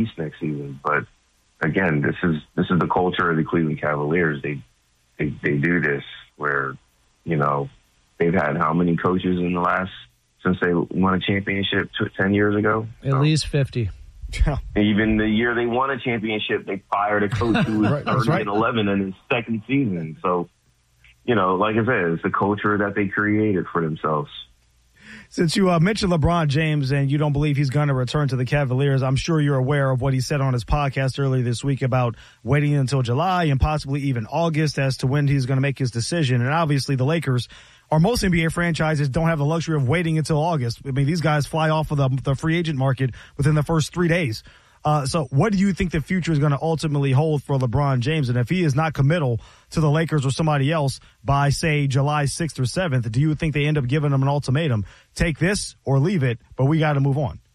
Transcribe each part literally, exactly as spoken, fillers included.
East next season. But again, this is this is the culture of the Cleveland Cavaliers. They they they do this where, you know, they've had how many coaches in the last since they won a championship t- ten years ago? At so, least fifty. Even the year they won a championship, they fired a coach who was right, thirty right. and eleven in his second season. So, you know, like I said, it's the culture that they created for themselves. Since you uh, mentioned LeBron James and you don't believe he's going to return to the Cavaliers, I'm sure you're aware of what he said on his podcast earlier this week about waiting until July and possibly even August as to when he's going to make his decision. And obviously the Lakers, or most N B A franchises, don't have the luxury of waiting until August. I mean, these guys fly off of the, the free agent market within the first three days. Uh, so what do you think the future is going to ultimately hold for LeBron James? And if he is not committal to the Lakers or somebody else by, say, July sixth or seventh, do you think they end up giving him an ultimatum? Take this or leave it, but we got to move on.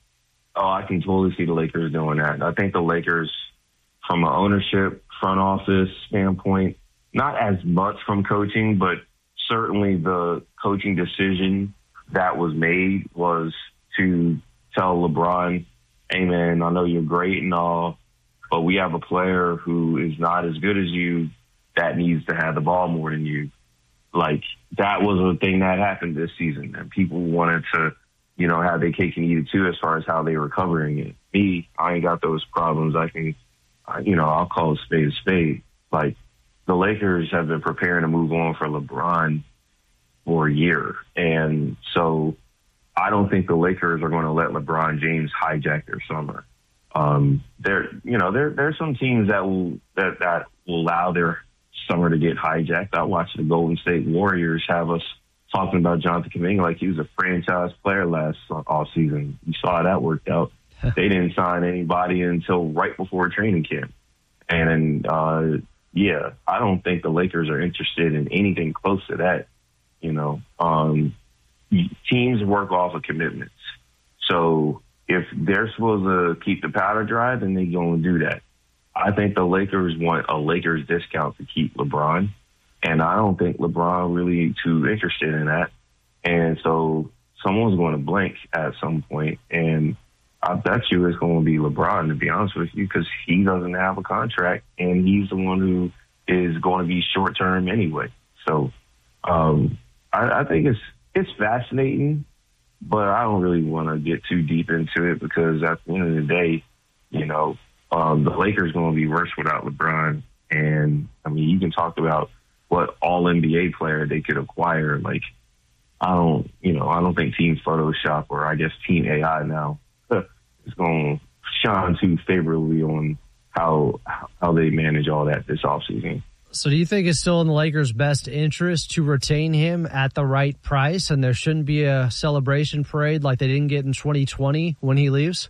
Oh, I can totally see the Lakers doing that. I think the Lakers, from an ownership, front office standpoint, not as much from coaching, but certainly the coaching decision that was made was to tell LeBron, hey, man, I know you're great and all, but we have a player who is not as good as you that needs to have the ball more than you. Like, that was a thing that happened this season, and people wanted to, you know, have their cake and eat it too as far as how they were covering it. Me, I ain't got those problems. I can, you know, I'll call a spade a spade. Like, the Lakers have been preparing to move on for LeBron for a year, and so I don't think the Lakers are going to let LeBron James hijack their summer. Um, there, you know, there there's some teams that will that, that will allow their summer to get hijacked. I watched the Golden State Warriors have us talking about Jonathan Kuminga like he was a franchise player last off season. You saw how that worked out. They didn't sign anybody until right before training camp, and uh, yeah, I don't think the Lakers are interested in anything close to that. You know. Um, Teams work off of commitments. So if they're supposed to keep the powder dry, then they're going to do that. I think the Lakers want a Lakers discount to keep LeBron, and I don't think LeBron really too interested in that. And so someone's going to blink at some point, and I bet you it's going to be LeBron, to be honest with you, because he doesn't have a contract, and he's the one who is going to be short-term anyway. So um, I, I think it's It's fascinating, but I don't really want to get too deep into it because at the end of the day, you know, um, the Lakers going to be worse without LeBron. And, I mean, you can talk about what all N B A player they could acquire. Like, I don't, you know, I don't think Team Photoshop or I guess Team A I now is going to shine too favorably on how how they manage all that this offseason. So do you think it's still in the Lakers' best interest to retain him at the right price and there shouldn't be a celebration parade like they didn't get in twenty twenty when he leaves?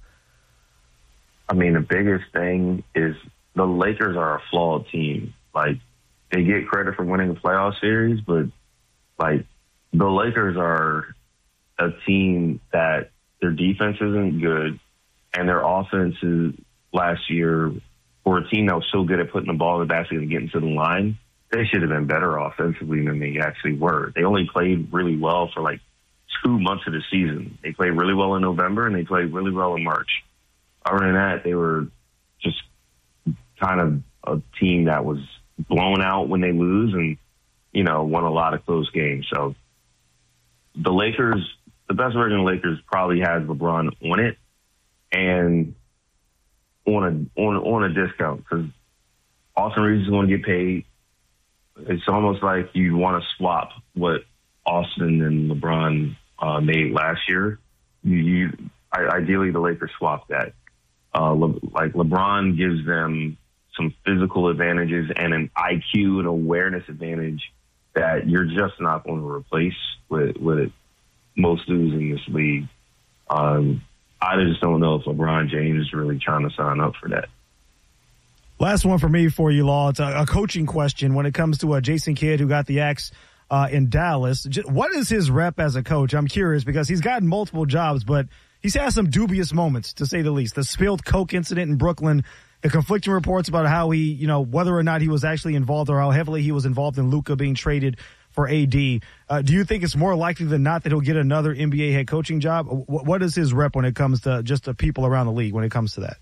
I mean, the biggest thing is the Lakers are a flawed team. Like, they get credit for winning the playoff series, but, like, the Lakers are a team that their defense isn't good and their offense is last year – for a team that was so good at putting the ball in the basket and getting to the line, they should have been better offensively than they actually were. They only played really well for like two months of the season. They played really well in November and they played really well in March. Other than that, they were just kind of a team that was blown out when they lose and, you know, won a lot of close games. So the Lakers, the best version of the Lakers probably has LeBron on it and on a on on a discount because Austin Reeves is going to get paid. It's almost like you want to swap what Austin and LeBron uh, made last year. You, you I, ideally the Lakers swap that. Uh, Le, like LeBron gives them some physical advantages and an I Q and awareness advantage that you're just not going to replace with with most dudes in this league. Um, I just don't know if LeBron James is really trying to sign up for that. Last one for me for you, Law. It's a, a coaching question when it comes to uh, Jason Kidd, who got the axe uh, in Dallas. Just, what is his rep as a coach? I'm curious because he's gotten multiple jobs, but he's had some dubious moments, to say the least. The spilled Coke incident in Brooklyn, the conflicting reports about how he, you know, whether or not he was actually involved or how heavily he was involved in Luka being traded for A D. Uh, do you think it's more likely than not that he'll get another N B A head coaching job? What, what is his rep when it comes to just the people around the league when it comes to that?